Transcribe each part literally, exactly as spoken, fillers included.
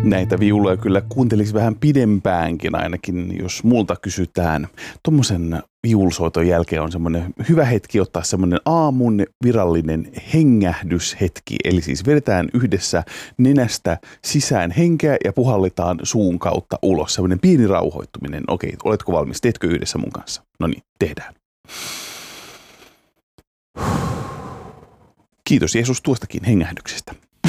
Näitä viuluja kyllä kuuntelisi vähän pidempäänkin ainakin, jos multa kysytään. Tuommoisen viulsoiton jälkeen on semmoinen hyvä hetki ottaa semmoinen aamun virallinen hengähdyshetki. Eli siis vedetään yhdessä nenästä sisään henkeä ja puhalletaan suun kautta ulos. Semmoinen pieni rauhoittuminen. Okei, oletko valmis? Teetkö yhdessä mun kanssa? No niin, tehdään. Kiitos Jeesus tuostakin hengähdyksestä.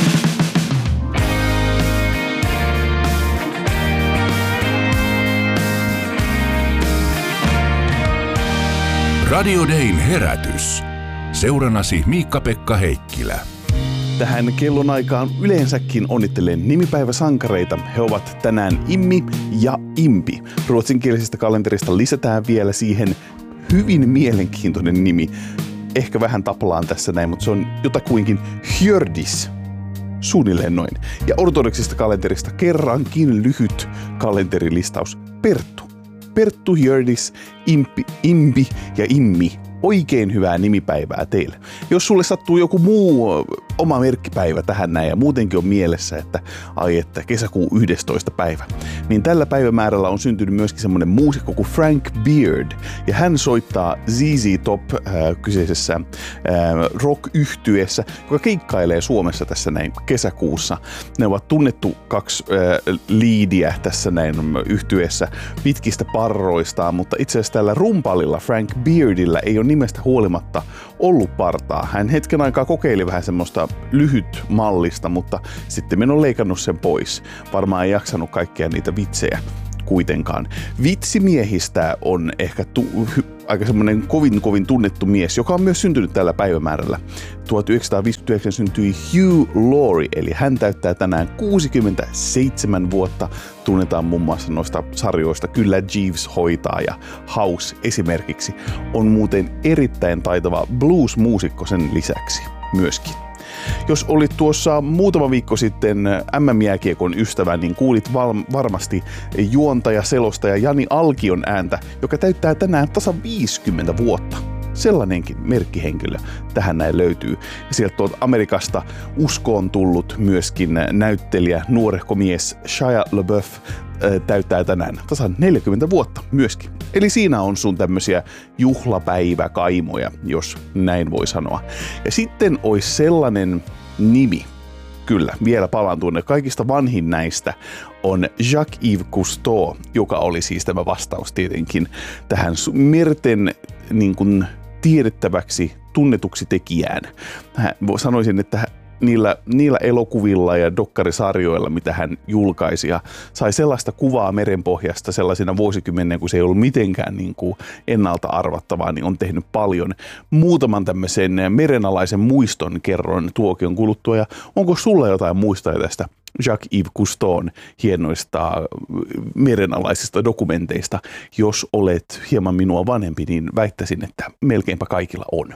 Radio Dayn herätys. Seurannasi Miikka-Pekka Heikkilä. Tähän kellonaikaan yleensäkin onnittelen nimipäiväsankareita. He ovat tänään Immi ja Impi. Ruotsinkielisestä kalenterista lisätään vielä siihen hyvin mielenkiintoinen nimi. Ehkä vähän taplaan tässä näin, mutta se on jotakuinkin Hjördis. Suunnilleen noin. Ja ortodoksista kalenterista kerrankin lyhyt kalenterilistaus. Perttu. Perttu, Hjördis, Impi, Impi ja Immi. Oikein hyvää nimipäivää teille. Jos sulle sattuu joku muu oma merkkipäivä tähän näin ja muutenkin on mielessä, että ai että kesäkuun yhdestoista päivä, niin tällä päivämäärällä on syntynyt myöskin semmoinen muusikko kuin Frank Beard. Ja hän soittaa Z Z Top äh, kyseisessä äh, rock-yhtyeessä, joka keikkailee Suomessa tässä näin kesäkuussa. Ne ovat tunnettu kaksi äh, liidiä tässä näin yhtyeessä pitkistä parroistaan, mutta itse asiassa tällä rumpalilla Frank Beardillä ei ole nimestä huolimatta ollut partaa. Hän hetken aikaa kokeili vähän semmoista lyhyt mallista, mutta sitten minä on leikannut sen pois. Varmaan ei jaksanut kaikkia niitä vitsejä kuitenkaan. Vitsimiehistä on ehkä tu- aika semmoinen kovin kovin tunnettu mies, joka on myös syntynyt tällä päivämäärällä. tuhatyhdeksänsataaviisikymmentäyhdeksän syntyi Hugh Laurie, eli hän täyttää tänään kuusikymmentäseitsemän vuotta. Tunnetaan muun muassa noista sarjoista Kyllä Jeeves hoitaa ja House esimerkiksi. On muuten erittäin taitava blues-muusikko sen lisäksi myöskin. Jos olit tuossa muutama viikko sitten M M-jääkiekon ystävä, niin kuulit val- varmasti juontaja, selostaja Jani Alkion ääntä, joka täyttää tänään tasan viisikymmentä vuotta. Sellainenkin merkkihenkilö tähän näin löytyy. Ja sieltä tuolta Amerikasta uskoon tullut myöskin näyttelijä, nuorehko mies Shia LaBeouf täyttää tänään tasan neljäkymmentä vuotta myöskin. Eli siinä on sun tämmöisiä juhlapäiväkaimoja, jos näin voi sanoa. Ja sitten olisi sellainen nimi, kyllä, vielä palaan tuonne. Kaikista vanhin näistä on Jacques-Yves Cousteau, joka oli siis tämä vastaus tietenkin tähän merten niin kuin tiedettäväksi tunnetuksi tekijään. Sanoisin, että niillä, niillä elokuvilla ja dokkarisarjoilla, mitä hän julkaisi ja sai sellaista kuvaa merenpohjasta sellaisina vuosikymmenen, kun se ei ollut mitenkään niin kuin ennalta arvattavaa, niin on tehnyt paljon. Muutaman tämmöisen merenalaisen muiston kerron tuokion kuluttua. Ja onko sulla jotain muistoja tästä Jacques-Yves Cousteaun hienoista merenalaisista dokumenteista? Jos olet hieman minua vanhempi, niin väittäisin, että melkeinpä kaikilla on.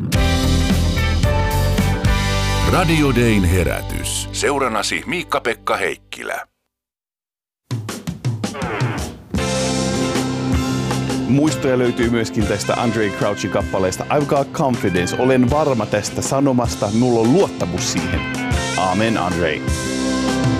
Radio Dayn herätys. Seurannasi Miikka-Pekka Heikkilä. Muistoja löytyy myöskin tästä Andraé Crouchin kappaleesta I've Got Confidence. Olen varma tästä sanomasta. Mulla on luottamus siihen. Amen, Andraé.